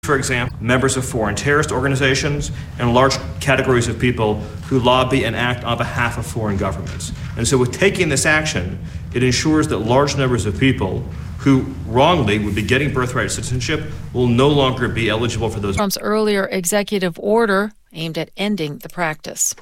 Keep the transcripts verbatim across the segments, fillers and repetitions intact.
For example, members of foreign terrorist organizations and large categories of people who lobby and act on behalf of foreign governments. And so with taking this action, it ensures that large numbers of people who wrongly would be getting birthright citizenship will no longer be eligible for those. Trump's earlier executive order aimed at ending the practice.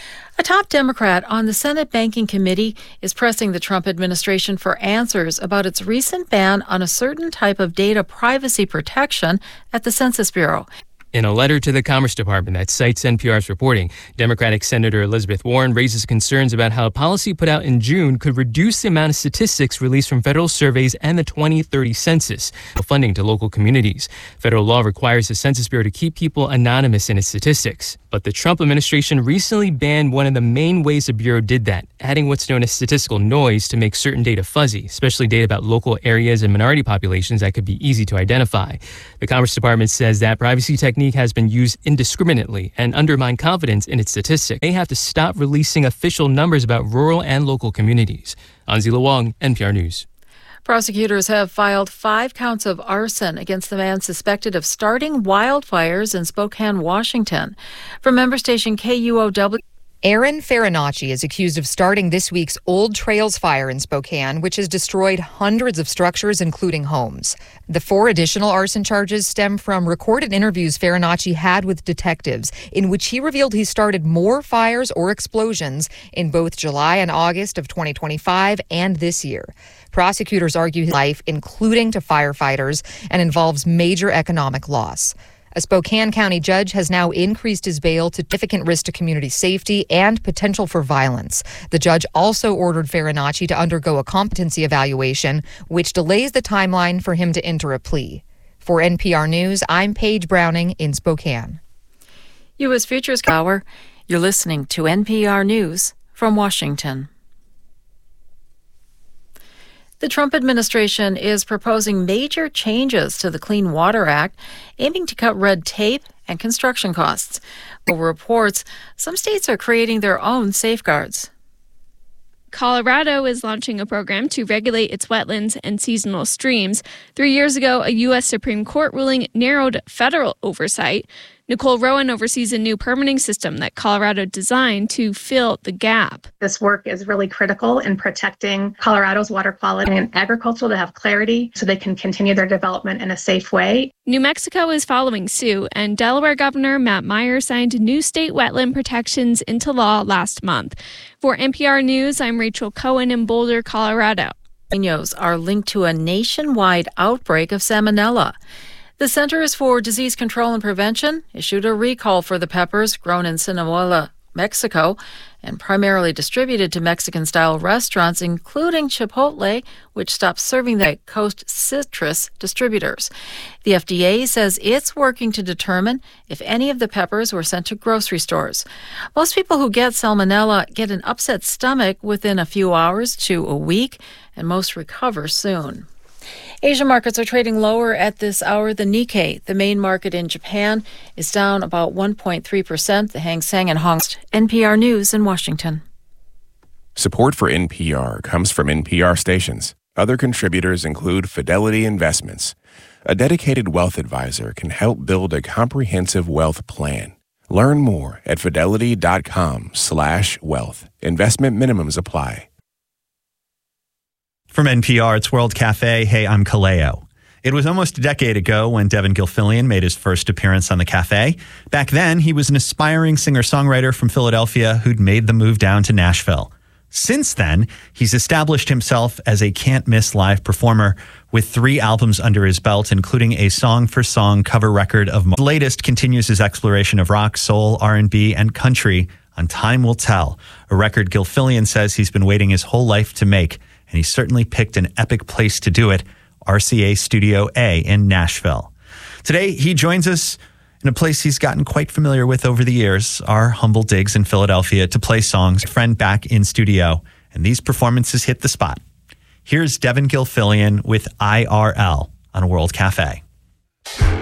A top Democrat on the Senate Banking Committee is pressing the Trump administration for answers about its recent ban on a certain type of data privacy protection at the Census Bureau. In a letter to the Commerce Department that cites N P R's reporting, Democratic Senator Elizabeth Warren raises concerns about how a policy put out in June could reduce the amount of statistics released from federal surveys and the twenty thirty census, funding to local communities. Federal law requires the Census Bureau to keep people anonymous in its statistics. But the Trump administration recently banned one of the main ways the Bureau did that, adding what's known as statistical noise to make certain data fuzzy, especially data about local areas and minority populations that could be easy to identify. The Commerce Department says that privacy technique has been used indiscriminately and undermined confidence in its statistics. They have to stop releasing official numbers about rural and local communities. Anzila Wong, N P R News. Prosecutors have filed five counts of arson against the man suspected of starting wildfires in Spokane, Washington. From member station K U O W. Aaron Farinacci is accused of starting this week's Old Trails fire in Spokane, which has destroyed hundreds of structures, including homes. The four additional arson charges stem from recorded interviews Farinacci had with detectives, in which he revealed he started more fires or explosions in both July and August of twenty twenty-five and this year. Prosecutors argue his life, including to firefighters, and involves major economic loss. A Spokane County judge has now increased his bail to significant risk to community safety and potential for violence. The judge also ordered Farinacci to undergo a competency evaluation, which delays the timeline for him to enter a plea. For N P R News, I'm Paige Browning in Spokane. U S Futures Hour. You're listening to N P R News from Washington. The Trump administration is proposing major changes to the Clean Water Act, aiming to cut red tape and construction costs. Reports, some states are creating their own safeguards. Colorado is launching a program to regulate its wetlands and seasonal streams. Three years ago, a U S Supreme Court ruling narrowed federal oversight. Nicole Rowan oversees a new permitting system that Colorado designed to fill the gap. This work is really critical in protecting Colorado's water quality and agriculture to have clarity so they can continue their development in a safe way. New Mexico is following suit, and Delaware Governor Matt Meyer signed new state wetland protections into law last month. For N P R News, I'm Rachel Cohen in Boulder, Colorado. Jalapenos are linked to a nationwide outbreak of salmonella. The Centers for Disease Control and Prevention issued a recall for the peppers grown in Sinaloa, Mexico, and primarily distributed to Mexican-style restaurants, including Chipotle, which stopped serving the Coast Citrus distributors. The F D A says it's working to determine if any of the peppers were sent to grocery stores. Most people who get salmonella get an upset stomach within a few hours to a week, and most recover soon. Asian markets are trading lower at this hour. The Nikkei, the main market in Japan, is down about one point three percent. The Hang Seng and Hong Kong. N P R News in Washington. Support for N P R comes from N P R stations. Other contributors include Fidelity Investments. A dedicated wealth advisor can help build a comprehensive wealth plan. Learn more at fidelity.com slash wealth. Investment minimums apply. From N P R, it's World Cafe. Hey, I'm Kaleo. It was almost a decade ago when Devin Gilfillian made his first appearance on the cafe. Back then, he was an aspiring singer-songwriter from Philadelphia who'd made the move down to Nashville. Since then, he's established himself as a can't-miss live performer with three albums under his belt, including a song-for-song cover record of... The latest continues his exploration of rock, soul, R and B, and country on Time Will Tell, a record Gilfillian says he's been waiting his whole life to make. And he certainly picked an epic place to do it, R C A Studio A in Nashville. Today, he joins us in a place he's gotten quite familiar with over the years, our humble digs in Philadelphia, to play songs. A friend back in studio, and these performances hit the spot. Here's Devin Gilfillian with I R L on World Cafe.